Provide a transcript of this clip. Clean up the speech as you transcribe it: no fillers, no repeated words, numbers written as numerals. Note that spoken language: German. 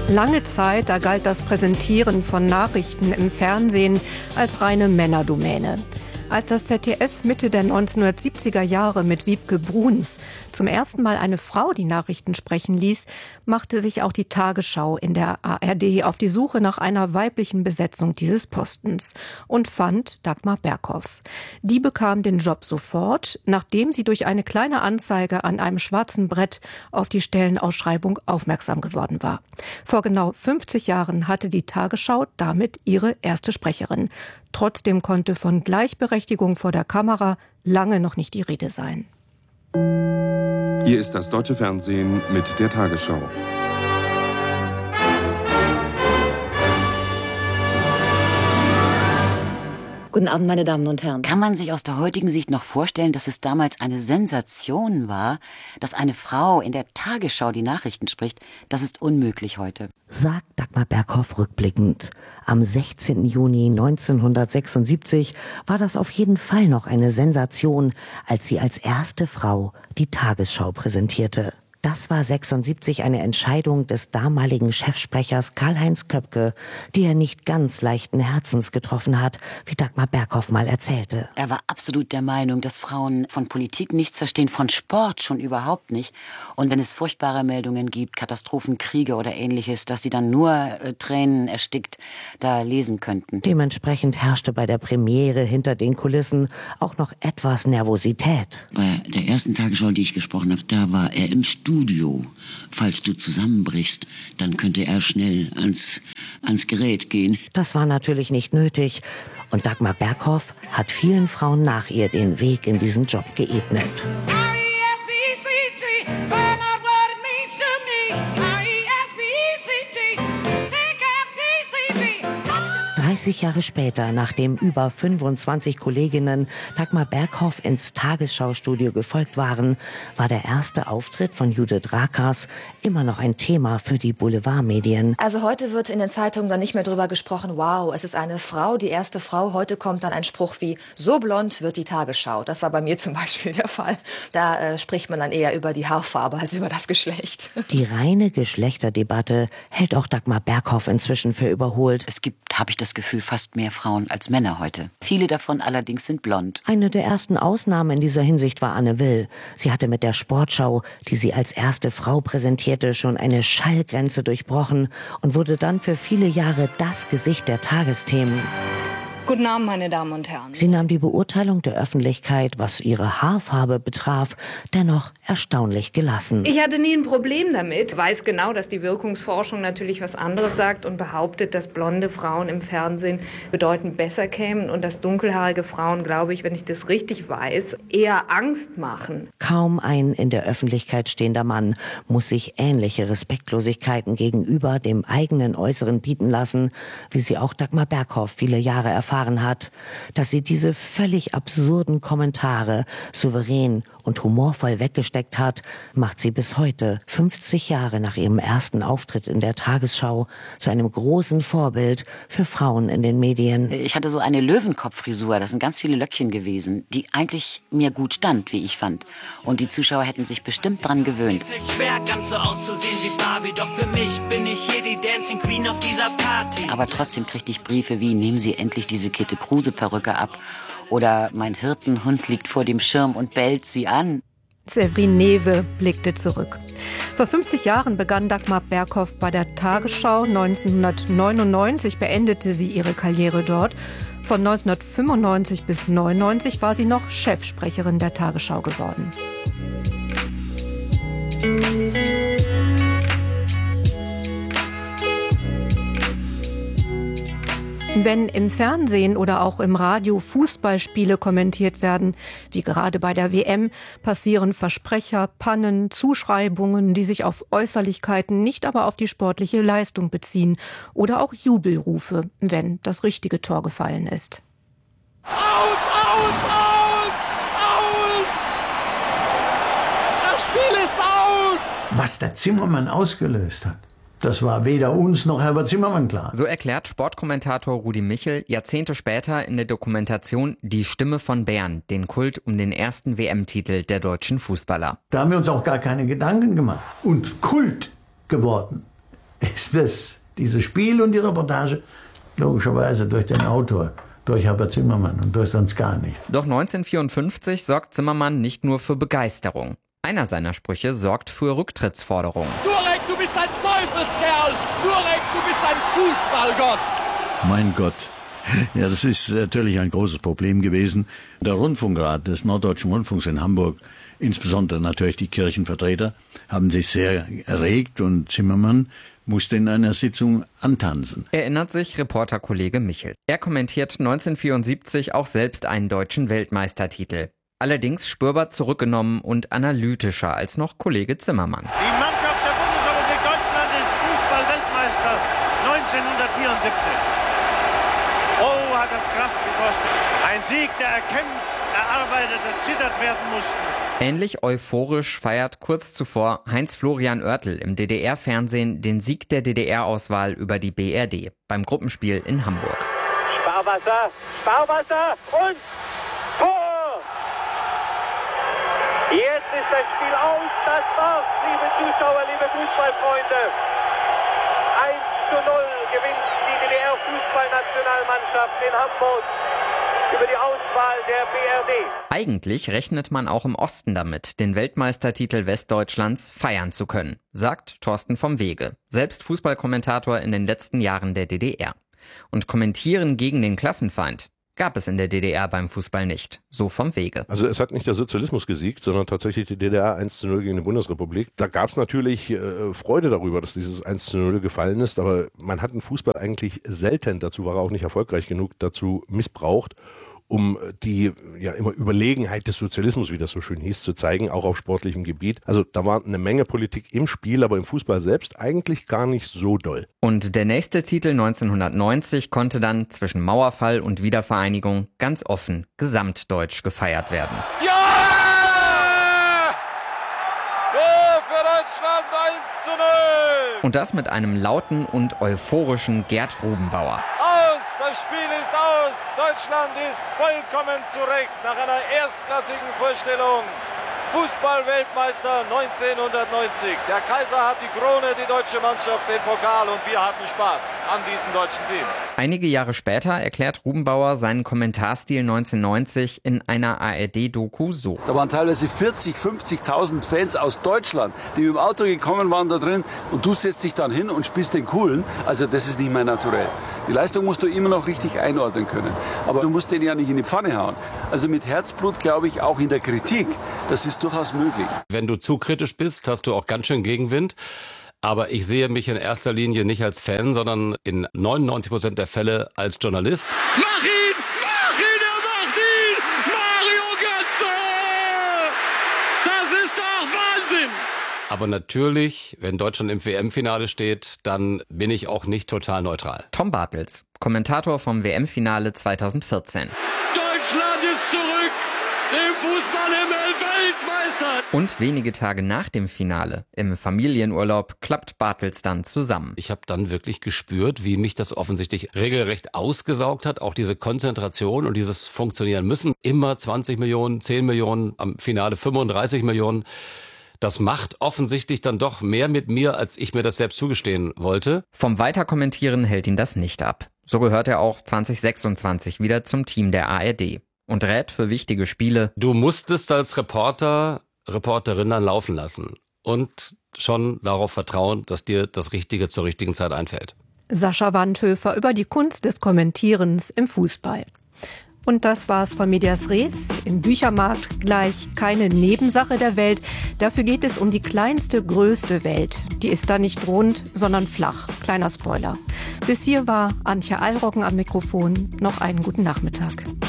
Lange Zeit, da galt das Präsentieren von Nachrichten im Fernsehen als reine Männerdomäne. Als das ZDF Mitte der 1970er Jahre mit Wiebke Bruns zum ersten Mal eine Frau die Nachrichten sprechen ließ, machte sich auch die Tagesschau in der ARD auf die Suche nach einer weiblichen Besetzung dieses Postens und fand Dagmar Berghoff. Die bekam den Job sofort, nachdem sie durch eine kleine Anzeige an einem schwarzen Brett auf die Stellenausschreibung aufmerksam geworden war. Vor genau 50 Jahren hatte die Tagesschau damit ihre erste Sprecherin. Trotzdem konnte von Gleichberechtigung vor der Kamera lange noch nicht die Rede sein. Hier ist das deutsche Fernsehen mit der Tagesschau. Guten Abend, meine Damen und Herren. Kann man sich aus der heutigen Sicht noch vorstellen, dass es damals eine Sensation war, dass eine Frau in der Tagesschau die Nachrichten spricht? Das ist unmöglich heute. Sagt Dagmar Berghoff rückblickend. Am 16. Juni 1976 war das auf jeden Fall noch eine Sensation, als sie als erste Frau die Tagesschau präsentierte. Das war 76 eine Entscheidung des damaligen Chefsprechers Karl-Heinz Köpke, die er nicht ganz leichten Herzens getroffen hat, wie Dagmar Berghoff mal erzählte. Er war absolut der Meinung, dass Frauen von Politik nichts verstehen, von Sport schon überhaupt nicht. Und wenn es furchtbare Meldungen gibt, Katastrophen, Kriege oder Ähnliches, dass sie dann nur Tränen erstickt da lesen könnten. Dementsprechend herrschte bei der Premiere hinter den Kulissen auch noch etwas Nervosität. Bei der ersten Tagesschau, die ich gesprochen habe, da war er im Studio. Falls du zusammenbrichst, dann könnte er schnell ans Gerät gehen. Das war natürlich nicht nötig. Und Dagmar Berghoff hat vielen Frauen nach ihr den Weg in diesen Job geebnet. 30 Jahre später, nachdem über 25 Kolleginnen Dagmar Berghoff ins Tagesschau-Studio gefolgt waren, war der erste Auftritt von Judith Rakers immer noch ein Thema für die Boulevardmedien. Also heute wird in den Zeitungen dann nicht mehr drüber gesprochen, wow, es ist eine Frau, die erste Frau. Heute kommt dann ein Spruch wie, so blond wird die Tagesschau. Das war bei mir zum Beispiel der Fall. Da spricht man dann eher über die Haarfarbe als über das Geschlecht. Die reine Geschlechterdebatte hält auch Dagmar Berghoff inzwischen für überholt. Es gibt, habe ich das Gefühl, fast mehr Frauen als Männer heute. Viele davon allerdings sind blond. Eine der ersten Ausnahmen in dieser Hinsicht war Anne Will. Sie hatte mit der Sportschau, die sie als erste Frau präsentierte, schon eine Schallgrenze durchbrochen und wurde dann für viele Jahre das Gesicht der Tagesthemen. Guten Abend, meine Damen und Herren. Sie nahm die Beurteilung der Öffentlichkeit, was ihre Haarfarbe betraf, dennoch erstaunlich gelassen. Ich hatte nie ein Problem damit. Ich weiß genau, dass die Wirkungsforschung natürlich was anderes sagt und behauptet, dass blonde Frauen im Fernsehen bedeutend besser kämen und dass dunkelhaarige Frauen, glaube ich, wenn ich das richtig weiß, eher Angst machen. Kaum ein in der Öffentlichkeit stehender Mann muss sich ähnliche Respektlosigkeiten gegenüber dem eigenen Äußeren bieten lassen, wie sie auch Dagmar Berghoff viele Jahre erfahren hat. Dass sie diese völlig absurden Kommentare souverän und humorvoll weggesteckt hat, macht sie bis heute, 50 Jahre nach ihrem ersten Auftritt in der Tagesschau, zu einem großen Vorbild für Frauen in den Medien. Ich hatte so eine Löwenkopffrisur, das sind ganz viele Löckchen gewesen, die eigentlich mir gut stand, wie ich fand. Und die Zuschauer hätten sich bestimmt dran gewöhnt. Schwer, ganz so auszusehen wie Barbie, doch für mich bin ich hier die Dancing Queen auf dieser Party. Aber trotzdem kriegte ich Briefe wie, nehmen Sie endlich diese Käthe-Kruse-Perücke ab. Oder mein Hirtenhund liegt vor dem Schirm und bellt sie an. Séverine Newe blickte zurück. Vor 50 Jahren begann Dagmar Berghoff bei der Tagesschau. 1999 beendete sie ihre Karriere dort. Von 1995 bis 1999 war sie noch Chefsprecherin der Tagesschau geworden. Wenn im Fernsehen oder auch im Radio Fußballspiele kommentiert werden, wie gerade bei der WM, passieren Versprecher, Pannen, Zuschreibungen, die sich auf Äußerlichkeiten, nicht aber auf die sportliche Leistung beziehen, oder auch Jubelrufe, wenn das richtige Tor gefallen ist. Aus, aus, aus, aus! Das Spiel ist aus! Was der Zimmermann ausgelöst hat, das war weder uns noch Herbert Zimmermann klar. So erklärt Sportkommentator Rudi Michel Jahrzehnte später in der Dokumentation Die Stimme von Bern den Kult um den ersten WM-Titel der deutschen Fußballer. Da haben wir uns auch gar keine Gedanken gemacht. Und Kult geworden ist das, dieses Spiel und die Reportage, logischerweise durch den Autor, durch Herbert Zimmermann und durch sonst gar nichts. Doch 1954 sorgt Zimmermann nicht nur für Begeisterung. Einer seiner Sprüche sorgt für Rücktrittsforderungen. Turek, du bist ein Teufelskerl! Turek, du bist ein Fußballgott! Mein Gott. Ja, das ist natürlich ein großes Problem gewesen. Der Rundfunkrat des Norddeutschen Rundfunks in Hamburg, insbesondere natürlich die Kirchenvertreter, haben sich sehr erregt und Zimmermann musste in einer Sitzung antanzen. Erinnert sich Reporterkollege Michel. Er kommentiert 1974 auch selbst einen deutschen Weltmeistertitel. Allerdings spürbar zurückgenommen und analytischer als noch Kollege Zimmermann. Die Mannschaft der Bundesrepublik Deutschland ist Fußball-Weltmeister 1974. Oh, hat das Kraft gekostet. Ein Sieg, der erkämpft, erarbeitet, erzittert werden musste. Ähnlich euphorisch feiert kurz zuvor Heinz-Florian Oertel im DDR-Fernsehen den Sieg der DDR-Auswahl über die BRD beim Gruppenspiel in Hamburg. Sparwasser, Sparwasser und Tor! Jetzt ist das Spiel aus, das war's, liebe Zuschauer, liebe Fußballfreunde. 1:0 gewinnt die DDR-Fußballnationalmannschaft in Hamburg über die Auswahl der BRD. Eigentlich rechnet man auch im Osten damit, den Weltmeistertitel Westdeutschlands feiern zu können, sagt Thorsten vom Wege, selbst Fußballkommentator in den letzten Jahren der DDR. Und kommentieren gegen den Klassenfeind gab es in der DDR beim Fußball nicht, so vom Wege. Also es hat nicht der Sozialismus gesiegt, sondern tatsächlich die DDR 1:0 gegen die Bundesrepublik. Da gab es natürlich Freude darüber, dass dieses 1:0 gefallen ist, aber man hat den Fußball eigentlich selten, dazu war er auch nicht erfolgreich genug, dazu missbraucht, um die ja immer Überlegenheit des Sozialismus, wie das so schön hieß, zu zeigen, auch auf sportlichem Gebiet. Also da war eine Menge Politik im Spiel, aber im Fußball selbst eigentlich gar nicht so doll. Und der nächste Titel 1990 konnte dann zwischen Mauerfall und Wiedervereinigung ganz offen gesamtdeutsch gefeiert werden. Ja! Tor für Deutschland 1:0! Und das mit einem lauten und euphorischen Gerd Rubenbauer. Aus! Das Spiel ist aus! Deutschland ist vollkommen zurecht nach einer erstklassigen Vorstellung. Fußball-Weltmeister 1990. Der Kaiser hat die Krone, die deutsche Mannschaft den Pokal und wir hatten Spaß an diesem deutschen Team. Einige Jahre später erklärt Rubenbauer seinen Kommentarstil 1990 in einer ARD-Doku so. Da waren teilweise 40.000, 50.000 Fans aus Deutschland, die mit dem Auto gekommen waren da drin und du setzt dich dann hin und spielst den Coolen. Also das ist nicht mehr naturell. Die Leistung musst du immer noch richtig einordnen können. Aber du musst den ja nicht in die Pfanne hauen. Also mit Herzblut glaube ich auch in der Kritik, das ist durchaus möglich. Wenn du zu kritisch bist, hast du auch ganz schön Gegenwind. Aber ich sehe mich in erster Linie nicht als Fan, sondern in 99% der Fälle als Journalist. Mach ihn! Mach ihn! Er macht ihn! Mario Götze! Das ist doch Wahnsinn! Aber natürlich, wenn Deutschland im WM-Finale steht, dann bin ich auch nicht total neutral. Tom Bartels, Kommentator vom WM-Finale 2014. Deutschland ist zurück! Im Fußballhimmel Weltmeister! Und wenige Tage nach dem Finale, im Familienurlaub, klappt Bartels dann zusammen. Ich habe dann wirklich gespürt, wie mich das offensichtlich regelrecht ausgesaugt hat. Auch diese Konzentration und dieses Funktionieren müssen. Immer 20 Millionen, 10 Millionen, am Finale 35 Millionen. Das macht offensichtlich dann doch mehr mit mir, als ich mir das selbst zugestehen wollte. Vom Weiterkommentieren hält ihn das nicht ab. So gehört er auch 2026 wieder zum Team der ARD. Und rät für wichtige Spiele. Du musstest als Reporter, Reporterin dann laufen lassen und schon darauf vertrauen, dass dir das Richtige zur richtigen Zeit einfällt. Sascha Wandhöfer über die Kunst des Kommentierens im Fußball. Und das war's von Medias Res. Im Büchermarkt gleich keine Nebensache der Welt. Dafür geht es um die kleinste, größte Welt. Die ist da nicht rund, sondern flach. Kleiner Spoiler. Bis hier war Antje Allroggen am Mikrofon. Noch einen guten Nachmittag.